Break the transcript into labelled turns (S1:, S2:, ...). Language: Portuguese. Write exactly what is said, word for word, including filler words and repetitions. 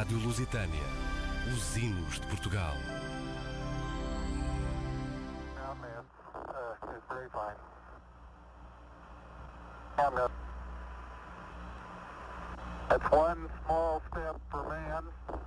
S1: Rádio Lusitânia, os hinos de Portugal.
S2: That's one small step for man,